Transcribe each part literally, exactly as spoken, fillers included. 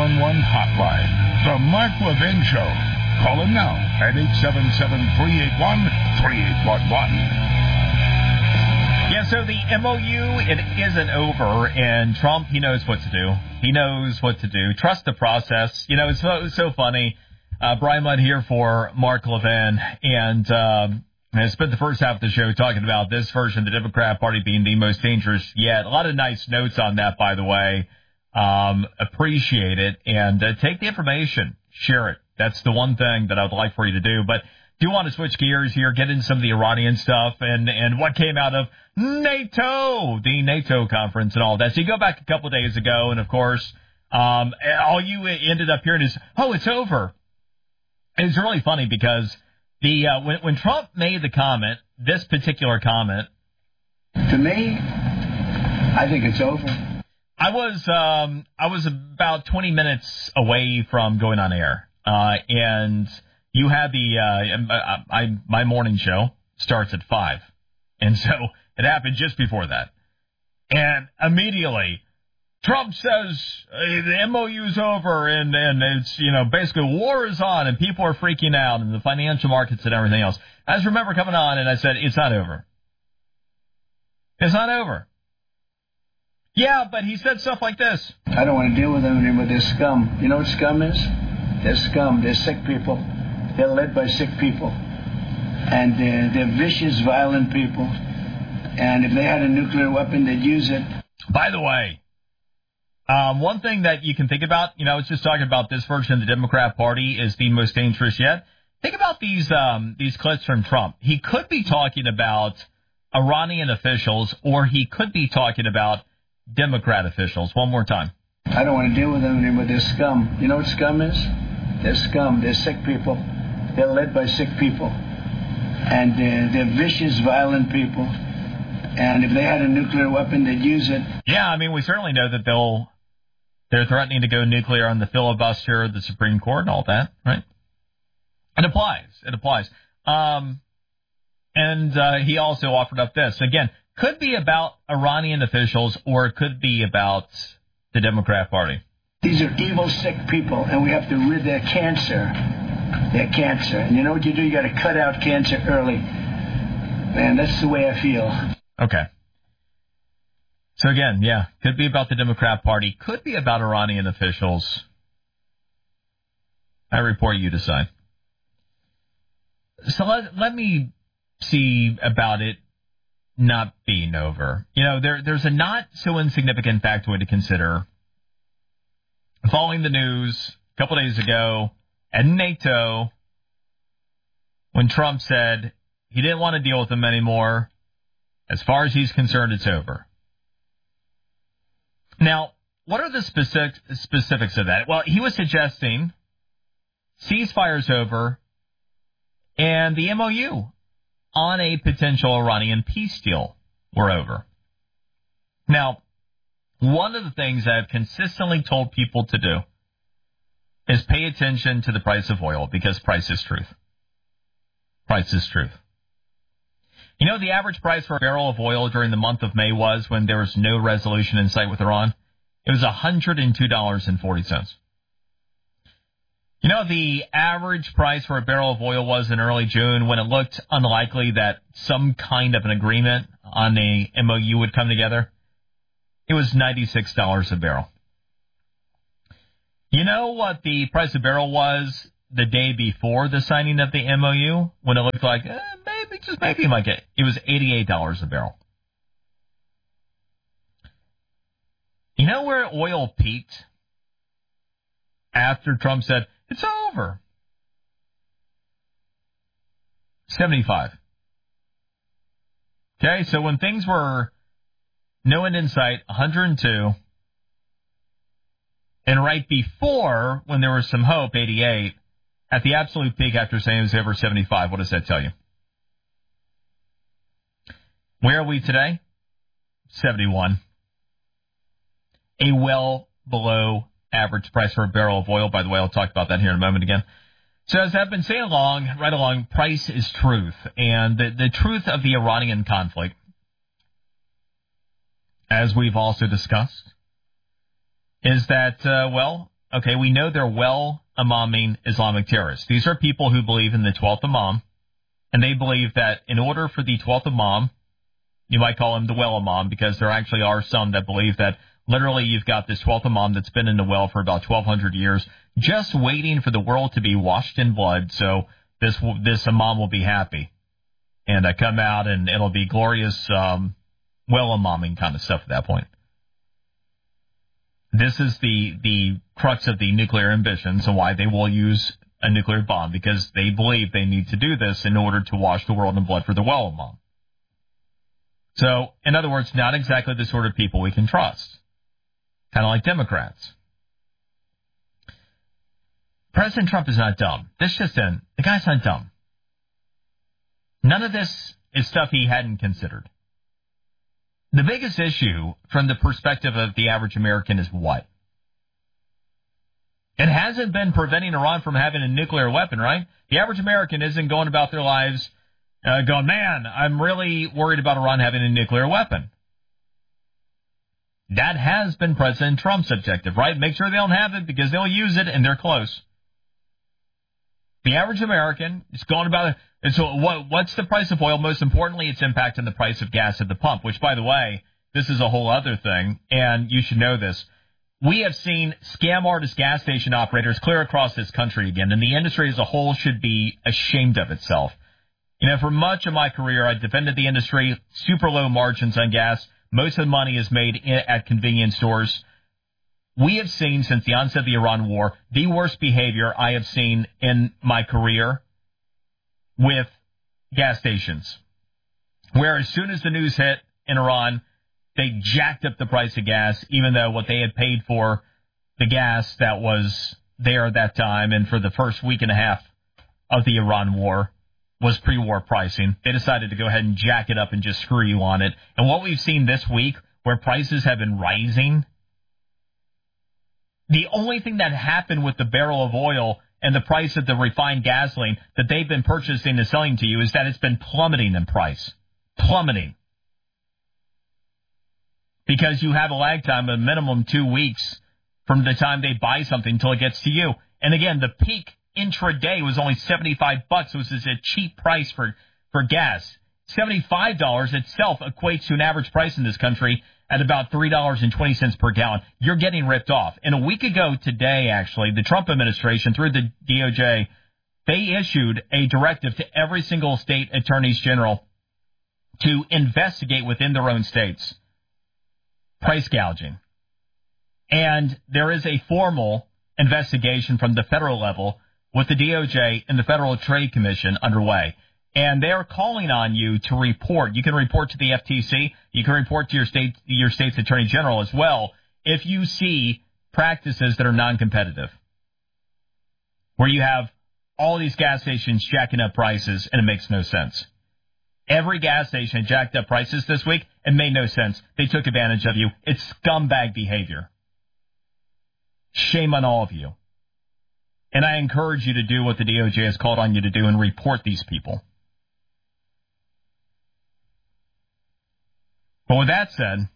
one one hotline. The Mark Levin Show. Call him now at eight seven seven, three eight one, three eight one one. Yeah, so the M O U, it isn't over, and Trump, he knows what to do. He knows what to do. Trust the process. You know, it's so, it's so funny. Uh, Brian Mudd here for Mark Levin, and um, I spent the first half of the show talking about this version of the Democrat Party being the most dangerous yet. A lot of nice notes on that, by the way. Um, appreciate it, and uh, take the information, share it. That's the one thing that I would like for you to do. But do want to switch gears here, get into some of the Iranian stuff and, and what came out of NATO, the NATO conference and all that. So you go back a couple of days ago, and, of course, um, all you ended up hearing is, oh, it's over. And it's really funny because the uh, when, when Trump made the comment, this particular comment. To me, I think it's over. I was um, I was about twenty minutes away from going on air, uh, and you had the uh, I, I, my morning show starts at five, and so it happened just before that, and immediately Trump says uh, the M O U is over, and and it's you know basically war is on, and people are freaking out, and the financial markets and everything else. I just remember coming on, and I said it's not over. It's not over. Yeah, but he said stuff like this. I don't want to deal with them anymore. They're scum. You know what scum is? They're scum. They're sick people. They're led by sick people. And they're, they're vicious, violent people. And if they had a nuclear weapon, they'd use it. By the way, um, one thing that you can think about, you know, I was just talking about this version of the Democrat Party is the most dangerous yet. Think about these um, these clips from Trump. He could be talking about Iranian officials, or he could be talking about Democrat officials. One more time. I don't want to deal with them anymore. They're scum. You know what scum is? They're scum. They're sick people. They're led by sick people. And they're, they're vicious, violent people. And if they had a nuclear weapon, they'd use it. Yeah, I mean, we certainly know that they'll, they're threatening to go nuclear on the filibuster, the Supreme Court, and all that, right? It applies. It applies. Um, and uh, he also offered up this. Again, could be about Iranian officials, or it could be about the Democrat Party. These are evil, sick people, and we have to rid their cancer. Their cancer. And you know what you do? You got to cut out cancer early. Man, that's the way I feel. Okay. So again, yeah, could be about the Democrat Party. Could be about Iranian officials. I report, you decide. So let, let me see about it not being over. You know, there there's a not so insignificant factoid to consider. Following the news a couple days ago at NATO, when Trump said he didn't want to deal with them anymore, as far as he's concerned, it's over. Now, what are the specific, specifics of that? Well, he was suggesting ceasefire's over and the M O U on a potential Iranian peace deal were over. Now, one of the things I've consistently told people to do is pay attention to the price of oil, because price is truth. Price is truth. You know, the average price for a barrel of oil during the month of May was, when there was no resolution in sight with Iran, it was one hundred two dollars and forty cents. You know, the average price for a barrel of oil was in early June, when it looked unlikely that some kind of an agreement on a M O U would come together. It was ninety-six dollars a barrel. You know what the price of barrel was the day before the signing of the M O U, when it looked like eh, maybe, just maybe you might get it? It was eighty-eight dollars a barrel. You know where oil peaked after Trump said, it's over? seventy-five. Okay, so when things were no end in sight, one hundred two. And right before, when there was some hope, eighty-eight. At the absolute peak after saying it was over, seventy-five. What does that tell you? Where are we today? seventy-one. A well below average price for a barrel of oil. By the way, I'll talk about that here in a moment again. So as I've been saying along, right along, price is truth. And the, the truth of the Iranian conflict, as we've also discussed, is that, uh, well, okay, we know they're well-imaming Islamic terrorists. These are people who believe in the twelfth Imam, and they believe that in order for the twelfth Imam, you might call him the well Imam, because there actually are some that believe that literally you've got this twelfth Imam that's been in the well for about twelve hundred years, just waiting for the world to be washed in blood, so this this Imam will be happy. And I come out and it'll be glorious, um, well-imaming kind of stuff at that point. This is the, the crux of the nuclear ambitions and why they will use a nuclear bomb, because they believe they need to do this in order to wash the world in blood for the well Imam. So, in other words, not exactly the sort of people we can trust. Kind of like Democrats. President Trump is not dumb. This just in. The guy's not dumb. None of this is stuff he hadn't considered. The biggest issue from the perspective of the average American is what? It hasn't been preventing Iran from having a nuclear weapon, right? The average American isn't going about their lives uh, going, man, I'm really worried about Iran having a nuclear weapon. That has been President Trump's objective, right? Make sure they don't have it because they'll use it and they're close. The average American is going about it. And so what, what's the price of oil? Most importantly, its impact on the price of gas at the pump, which, by the way, this is a whole other thing, and you should know this. We have seen scam artist gas station operators clear across this country again, and the industry as a whole should be ashamed of itself. You know, for much of my career, I defended the industry, super low margins on gas. Most of the money is made in, at convenience stores. We have seen, since the onset of the Iran war, the worst behavior I have seen in my career with gas stations, where as soon as the news hit in Iran, they jacked up the price of gas, even though what they had paid for the gas that was there at that time and for the first week and a half of the Iran war was pre-war pricing. They decided to go ahead and jack it up and just screw you on it. And what we've seen this week, where prices have been rising, the only thing that happened with the barrel of oil and the price of the refined gasoline that they've been purchasing and selling to you is that it's been plummeting in price. Plummeting. Because you have a lag time of minimum two weeks from the time they buy something until it gets to you. And again, the peak intraday was only seventy-five bucks, which is a cheap price for, for gas. seventy-five dollars itself equates to an average price in this country at about three dollars and twenty cents per gallon. You're getting ripped off. And a week ago today, actually, the Trump administration, through the D O J, they issued a directive to every single state attorneys general to investigate within their own states price gouging. And there is a formal investigation from the federal level with the D O J and the Federal Trade Commission underway. And they're calling on you to report. You can report to the F T C. You can report to your state, your state's attorney general as well if you see practices that are non-competitive, where you have all these gas stations jacking up prices and it makes no sense. Every gas station jacked up prices this week. It made no sense. They took advantage of you. It's scumbag behavior. Shame on all of you. And I encourage you to do what the D O J has called on you to do and report these people. But with that said,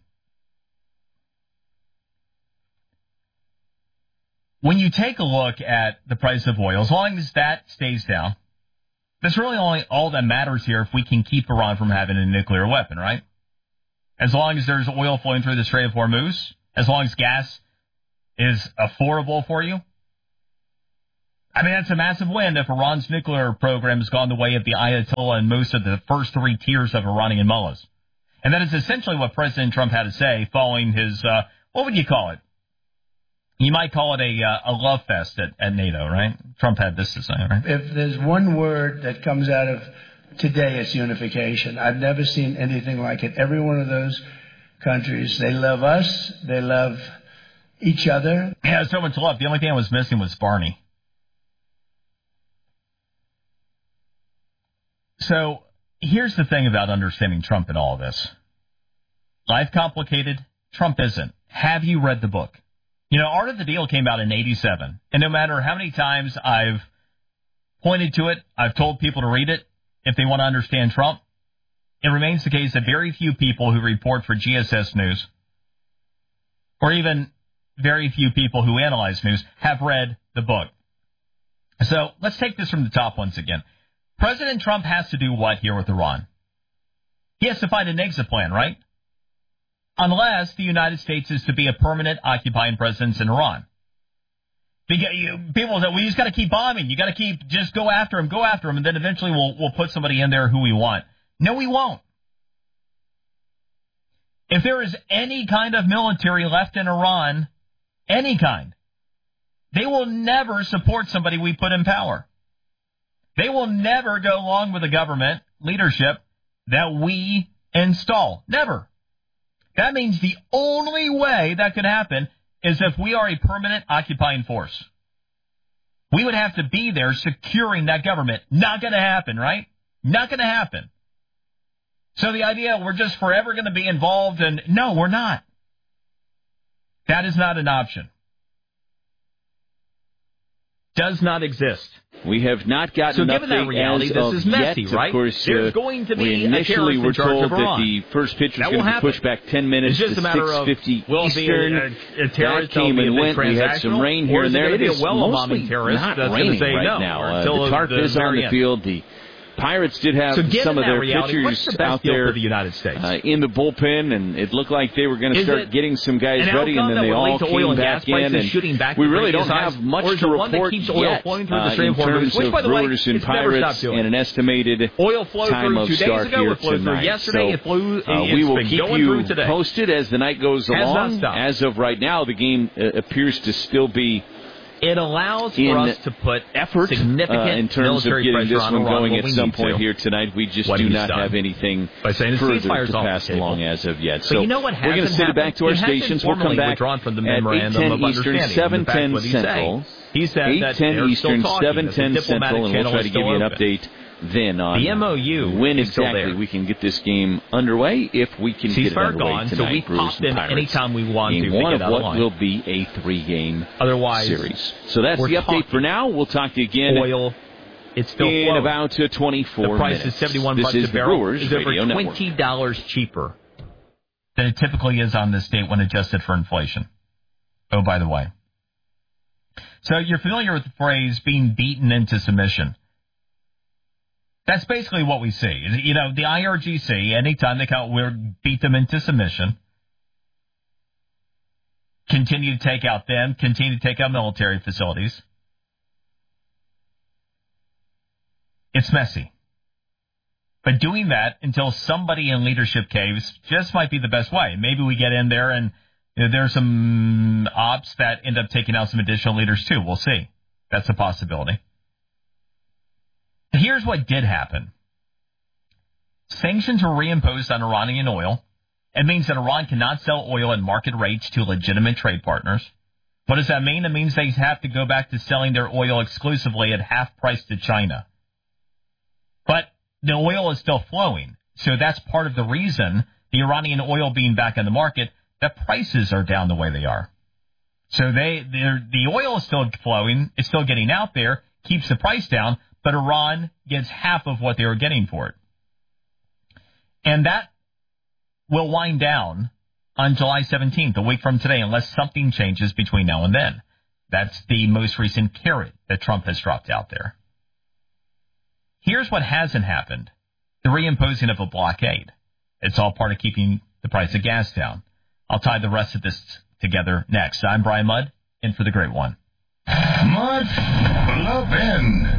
when you take a look at the price of oil, as long as that stays down, that's really only all that matters here if we can keep Iran from having a nuclear weapon, right? As long as there's oil flowing through the Strait of Hormuz, as long as gas is affordable for you, I mean, that's a massive win if Iran's nuclear program has gone the way of the Ayatollah and most of the first three tiers of Iranian mullahs. And that is essentially what President Trump had to say following his, uh, what would you call it? You might call it a uh, a love fest at, at NATO, right? Trump had this to say, right? If there's one word that comes out of today, it's unification. I've never seen anything like it. Every one of those countries, they love us. They love each other. Yeah, so much love. The only thing I was missing was Barney. So here's the thing about understanding Trump and all of this. Life complicated. Trump isn't. Have you read the book? You know, Art of the Deal came out in eighty-seven. And no matter how many times I've pointed to it, I've told people to read it if they want to understand Trump, it remains the case that very few people who report for G S S News or even very few people who analyze news have read the book. So let's take this from the top once again. President Trump has to do what here with Iran? He has to find an exit plan, right? Unless the United States is to be a permanent occupying presence in Iran. People say, well, you just got to keep bombing. You got to keep, just go after him, go after him, and then eventually we'll, we'll put somebody in there who we want. No, we won't. If there is any kind of military left in Iran, any kind, they will never support somebody we put in power. They will never go along with the government leadership that we install. Never. That means the only way that could happen is if we are a permanent occupying force. We would have to be there securing that government. Not going to happen, right? Not going to happen. So the idea we're just forever going to be involved, and no, we're not. That is not an option. Does not exist. We have not gotten so an given that reality, as this of is messy, yet. right? Of course, There's uh, going to be we initially were told that the first pitch was going to be pushed back ten minutes to six fifty Eastern. A, a that came and went. We had some rain here and there. It is mostly not raining right no, now. Uh, the tarp the is on the end. field. The Pirates did have so some of their reality, pitchers the out there for the United States? Uh, in the bullpen, and it looked like they were going to start getting some guys ready, and then they all came back in, and back we really don't have much to report yet uh, in terms of Brewers and Pirates and an estimated oil flowed time of start ago, here it flowed tonight. Yesterday, so it flew, uh, we will keep you posted as the night goes along. As of right now, the game uh, appears to still be It allows for us to put effort significant uh, in terms of getting this one going at some point to. here tonight. We just what do not done? have anything By saying further to off pass along as of yet. But so you know what we're going to send it back to our it stations. We'll come back from the at eight ten Eastern, seven ten Central. He said eight ten Eastern, seven ten Central, and we'll try to give you an open. update then on the M O U when is exactly we can get this game underway, if we can get it underway gone, tonight. So we Brewers pop in Pirates. anytime we want game to. one to of get what out will be a three-game Otherwise, series. So that's the update talking. for now. We'll talk to you again Oil, it's still in flowing. about uh, twenty-four the price minutes. is seventy-one this bucks is a barrel. Brewers It's Radio over twenty dollars Network. cheaper than it typically is on this date when adjusted for inflation. Oh, by the way. So you're familiar with the phrase being beaten into submission. That's basically what we see. You know, the I R G C, anytime they count, we beat them into submission. Continue to take out them, continue to take out military facilities. It's messy. But doing that until somebody in leadership caves just might be the best way. Maybe we get in there and you know, there's some ops that end up taking out some additional leaders too. We'll see. That's a possibility. Here's what did happen. Sanctions were reimposed on Iranian oil. It means that Iran cannot sell oil at market rates to legitimate trade partners. What does that mean? It means they have to go back to selling their oil exclusively at half price to China. But the oil is still flowing. So that's part of the reason the Iranian oil being back on the market, that prices are down the way they are. So they, the oil is still flowing. It's still getting out there, keeps the price down. But Iran gets half of what they were getting for it. And that will wind down on July seventeenth, a week from today, unless something changes between now and then. That's the most recent carrot that Trump has dropped out there. Here's what hasn't happened. The reimposing of a blockade. It's all part of keeping the price of gas down. I'll tie the rest of this together next. I'm Brian Mudd, in for the Great One. Mudd Levin.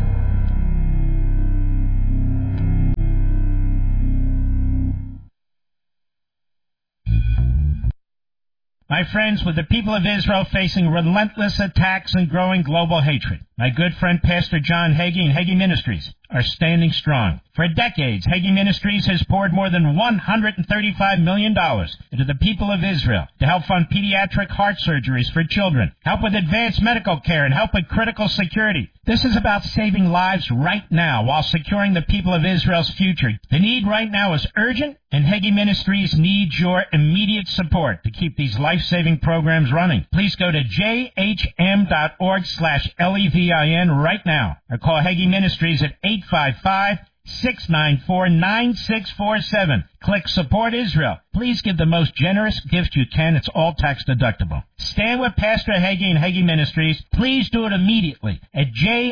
My friends, with the people of Israel facing relentless attacks and growing global hatred, my good friend Pastor John Hagee and Hagee Ministries are standing strong. For decades, Hagee Ministries has poured more than one hundred thirty-five million dollars into the people of Israel to help fund pediatric heart surgeries for children, help with advanced medical care, and help with critical security. This is about saving lives right now while securing the people of Israel's future. The need right now is urgent, and Hagee Ministries needs your immediate support to keep these life-saving programs running. Please go to j h m dot org slash L E V I N right now, or call Hagee Ministries at eight five five, six nine four, nine six four seven. Click Support Israel. Please give the most generous gift you can. It's all tax deductible. Stand with Pastor Hagee and Hagee Ministries. Please do it immediately at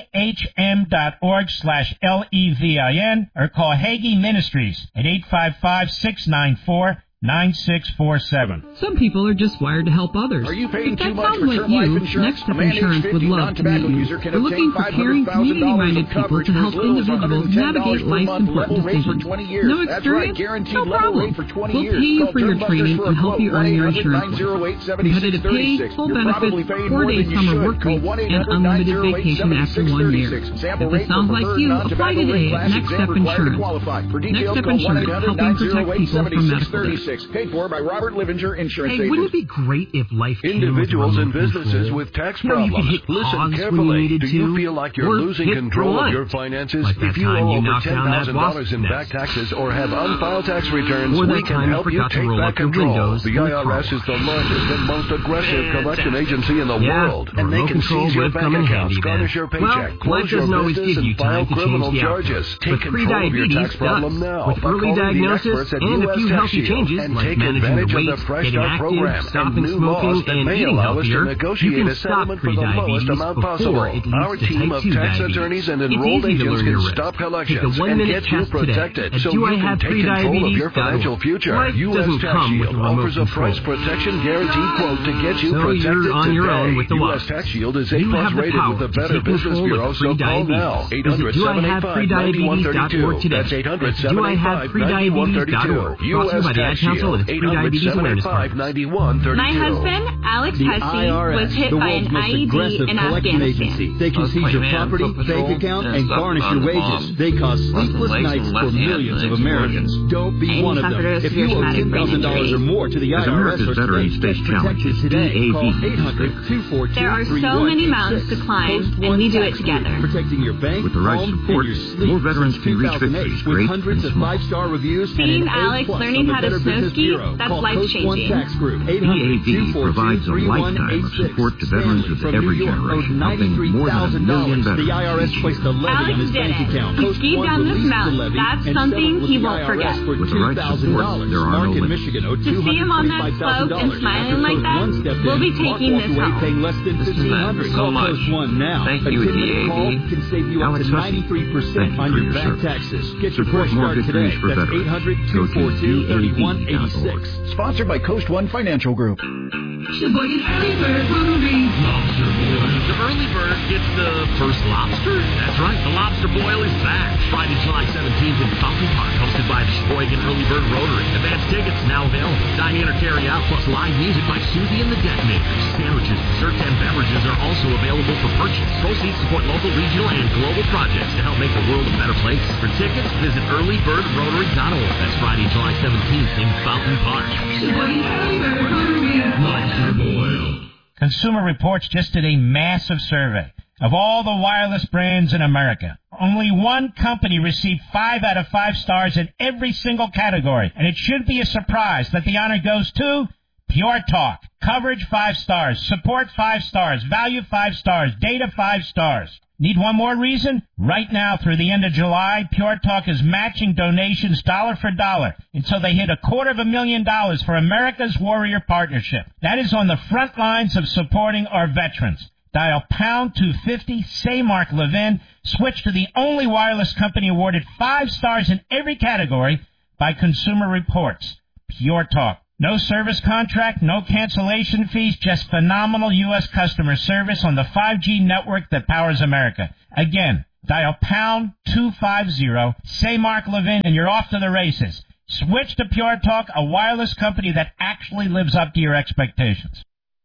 jhm.org slash L-E-V-I-N or call Hagee Ministries at eight five five, six nine four, nine six four seven. Some people are just wired to help others. Are you paying if that too much sounds for like term you, life insurance? Next Step Insurance would love to meet you. We're looking for caring, community-minded people to help individuals navigate life's important decisions. No experience? No problem. We'll pay you for your training and help you earn your insurance. Competitive pay, full benefits, four-day summer work weeks, and unlimited vacation after one year. If this sounds like you, apply today at Next Step Insurance. Next Step Insurance, helping protect people from medical death. Paid for by Robert Livinger Insurance Hey, Agents. wouldn't it be great if life Individuals and businesses control? with tax you know, problems. you Listen carefully. Do you feel like you're losing control of your finances? Like if you owe you over ten thousand dollars in back taxes or have unfiled tax returns, we can help you take back control. The I R S is the largest and most aggressive collection agency in the yeah, world, and they can seize your bank accounts, garnish your paycheck, well, close your business, and file criminal charges. Take control of your tax problem now. With early diagnosis and a few healthy changes, and like take managing advantage the weight, of the Fresh getting Start active, program stopping and new smoking, laws that and may eating allow us to healthier, negotiate you can a settlement stop for the lowest amount possible. Our team of tax attorneys and enrolled agents can stop collections and get you protected so you can take control of your financial future. U S Tax Shield offers a price protection guarantee quote to get you protected today. U S Tax Shield is A plus rated with the Better Business Bureau, so call now. eight hundred, seven eight five, nine one three two. That's eight hundred, seven eight five, nine one three two. U S Tax Shield, eight hundred, seven eight five, nine one three two. My husband, Alex Hesse, was hit by an I E D in Afghanistan. Agency. They can seize your property, bank account, and garnish your wages. They cause sleepless nights for millions of Americans. Don't be one of them. If you owe ten thousand dollars or more to the I R S or state, get protected today. Call eight hundred, two four two, three one eight six. There are so many mountains to climb, and we do it together. Protecting your bank, with the right home, support, and your sleep. more veterans can reach victory, with great hundreds and of small. five-star reviews. Seeing Alex learning how to snow ski, that's life-changing. B A V provides a lifetime of support to veterans of every generation, helping more than a million veterans. The I R S placed a levy on his bank account. He skied down this mountain. That's something he won't forget. With the right support, there are no limits. To see him on that slope and smiling like that, we'll be taking this home. This is so much. Thank you, D A V. Can save you up to ninety-three percent on your back taxes. Get your Fresh Start today. That's eight hundred, two four two, three one eight six. Sponsored by Coast One Financial Group. Sheboygan Early Bird Brewery. Lobster Boil. The Early Bird gets the first lobster. That's right. The Lobster Boil is back. Friday, July seventeenth in Fountain Park, hosted by the Sheboygan Early Bird Rotary. Advance tickets now available. Dine in or carry out, plus live music by Susie and the Detonators. Sandwiches, desserts, and beverages are also available for purchase. Proceeds support local, regional, and global projects to help make the world a better place. For tickets, visit early bird rotary dot org. That's Friday, July seventeenth in Fountain Park. Sheboygan Early Bird Rotary. Lobster Boil. Consumer Reports just did a massive survey of all the wireless brands in America. Only one company received five out of five stars in every single category, and it should be a surprise that the honor goes to Pure Talk. Coverage, five stars. Support, five stars. Value, five stars. Data, five stars. Need one more reason? Right now, through the end of July, Pure Talk is matching donations dollar for dollar until they hit a quarter of a million dollars for America's Warrior Partnership. That is on the front lines of supporting our veterans. Dial pound two fifty, say Mark Levin, switch to the only wireless company awarded five stars in every category by Consumer Reports. Pure Talk. No service contract, no cancellation fees, just phenomenal U S customer service on the five G network that powers America. Again, dial pound two fifty, say Mark Levin, and you're off to the races. Switch to Pure Talk, a wireless company that actually lives up to your expectations.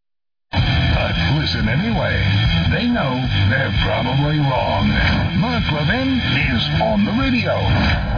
But listen anyway. They know they're probably wrong. Mark Levin is on the radio.